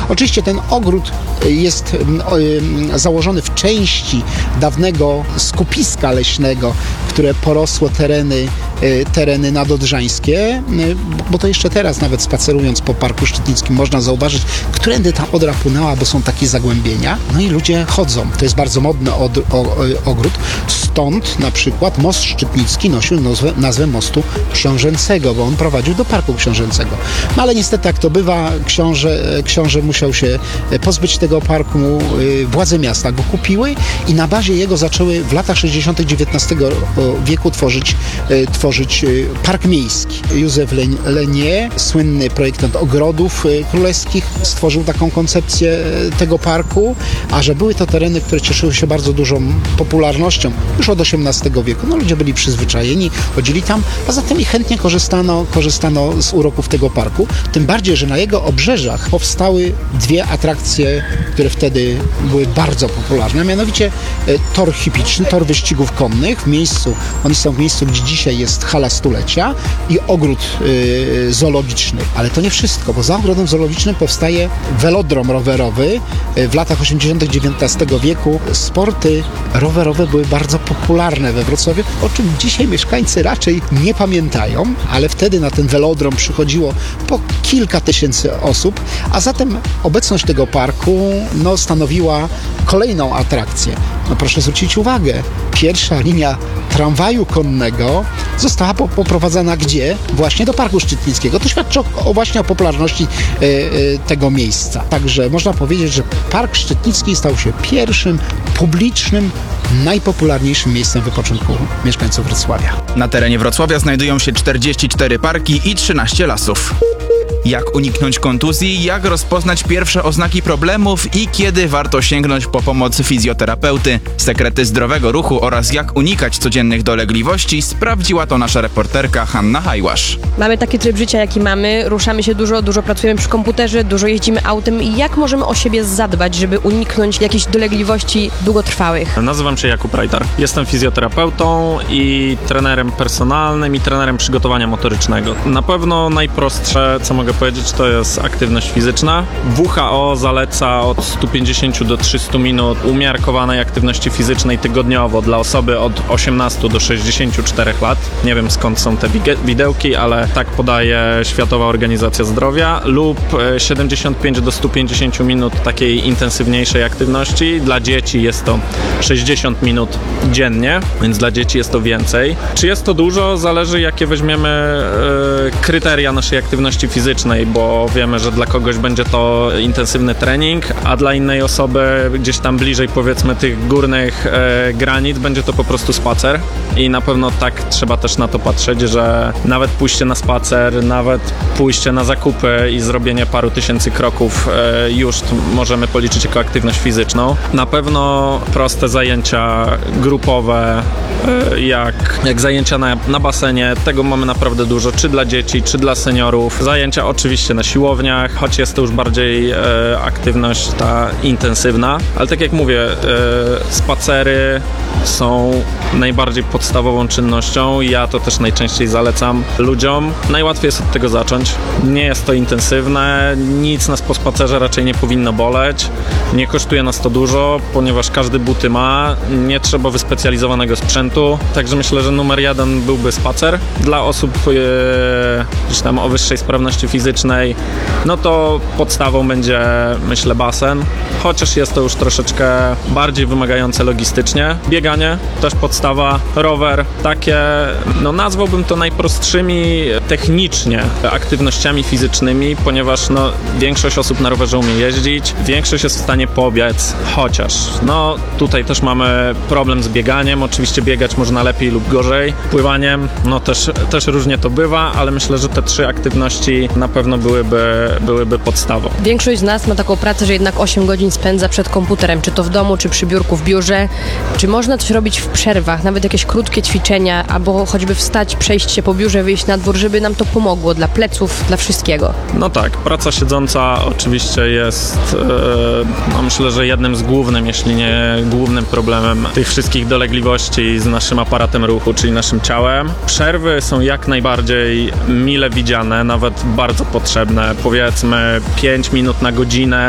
Oczywiście ten ogród jest założony w części dawnego skupiska leśnego, które porosło tereny nadodrzańskie, bo to jeszcze teraz nawet spacerując po Parku Szczytnickim można zauważyć, którędy ta Odra płynęła, bo są takie zagłębienia. No i ludzie chodzą. To jest bardzo modny ogród. Stąd na przykład most Szczytnicki nosił nazwę mostu książęcego, bo on prowadził do Parku Książęcego. No ale niestety, jak to bywa, książę musiał się pozbyć tego parku. Władze miasta go kupiły i na bazie jego zaczęły w latach 60. XIX wieku tworzyć park miejski. Józef Lenier, słynny projektant ogrodów królewskich, stworzył taką koncepcję tego parku, a że były to tereny, które cieszyły się bardzo dużą popularnością już od XVIII wieku. No, ludzie byli przyzwyczajeni, chodzili tam, a zatem i chętnie korzystano z uroków tego parku. Tym bardziej, że na jego obrzeżach powstały dwie atrakcje, które wtedy były bardzo popularne, mianowicie tor hippiczny, tor wyścigów konnych oni są w miejscu, gdzie dzisiaj jest hala stulecia i ogród zoologiczny. Ale to nie wszystko, bo za ogrodem zoologicznym powstaje velodrom rowerowy. W latach 80. XIX wieku sporty rowerowe były bardzo popularne we Wrocławiu, o czym dzisiaj mieszkańcy raczej nie pamiętają, ale wtedy na ten velodrom przychodziło po kilka tysięcy osób, a zatem obecność tego parku stanowiła kolejną atrakcję. No proszę zwrócić uwagę, pierwsza linia tramwaju konnego została poprowadzona gdzie? Właśnie do Parku Szczytnickiego. To świadczy właśnie o popularności tego miejsca. Także można powiedzieć, że Park Szczytnicki stał się pierwszym publicznym, najpopularniejszym miejscem wypoczynku mieszkańców Wrocławia. Na terenie Wrocławia znajdują się 44 parki i 13 lasów. Jak uniknąć kontuzji, jak rozpoznać pierwsze oznaki problemów i kiedy warto sięgnąć po pomoc fizjoterapeuty, sekrety zdrowego ruchu oraz jak unikać codziennych dolegliwości, sprawdziła to nasza reporterka Hanna Hajłasz. Mamy taki tryb życia, jaki mamy, ruszamy się dużo pracujemy przy komputerze, dużo jeździmy autem i jak możemy o siebie zadbać, żeby uniknąć jakichś dolegliwości długotrwałych? Nazywam się Jakub Rajtar. Jestem fizjoterapeutą i trenerem personalnym i trenerem przygotowania motorycznego. Na pewno najprostsze, co mogę powiedzieć, to jest aktywność fizyczna. WHO zaleca od 150 do 300 minut umiarkowanej aktywności fizycznej tygodniowo dla osoby od 18 do 64 lat. Nie wiem, skąd są te widełki, ale tak podaje Światowa Organizacja Zdrowia, lub 75 do 150 minut takiej intensywniejszej aktywności. Dla dzieci jest to 60 minut dziennie, więc dla dzieci jest to więcej. Czy jest to dużo? Zależy, jakie weźmiemy kryteria naszej aktywności fizycznej, bo wiemy, że dla kogoś będzie to intensywny trening, a dla innej osoby gdzieś tam bliżej, powiedzmy, tych górnych granic będzie to po prostu spacer i na pewno tak trzeba też na to patrzeć, że nawet pójście na spacer, nawet pójście na zakupy i zrobienie paru tysięcy kroków już możemy policzyć jako aktywność fizyczną. Na pewno proste zajęcia grupowe, jak zajęcia na basenie, tego mamy naprawdę dużo, czy dla dzieci, czy dla seniorów. Zajęcia oczywiście na siłowniach, choć jest to już bardziej aktywność ta intensywna, ale tak jak mówię, spacery są najbardziej podstawową czynnością i ja to też najczęściej zalecam ludziom. Najłatwiej jest od tego zacząć. Nie jest to intensywne, nic nas po spacerze raczej nie powinno boleć, nie kosztuje nas to dużo, ponieważ każdy buty ma, nie trzeba wyspecjalizowanego sprzętu, także myślę, że numer jeden byłby spacer. Dla osób gdzieś tam o wyższej sprawności fizycznej, no to podstawą będzie, myślę, basen, chociaż jest to już troszeczkę bardziej wymagające logistycznie. Bieganie, też podstawa, rower, takie, no nazwałbym to najprostszymi technicznie aktywnościami fizycznymi, ponieważ większość osób na rowerze umie jeździć, większość jest w stanie pobiec, chociaż tutaj też mamy problem z bieganiem, oczywiście biegać można lepiej lub gorzej, pływaniem, też różnie to bywa, ale myślę, że te trzy aktywności na pewno byłyby podstawą. Większość z nas ma taką pracę, że jednak 8 godzin spędza przed komputerem, czy to w domu, czy przy biurku w biurze. Czy można coś robić w przerwach, nawet jakieś krótkie ćwiczenia, albo choćby wstać, przejść się po biurze, wyjść na dwór, żeby nam to pomogło dla pleców, dla wszystkiego? No tak, praca siedząca oczywiście jest, myślę, że jednym z głównym, jeśli nie głównym problemem tych wszystkich dolegliwości z naszym aparatem ruchu, czyli naszym ciałem. Przerwy są jak najbardziej mile widziane, nawet bardzo potrzebne. Powiedzmy 5 minut na godzinę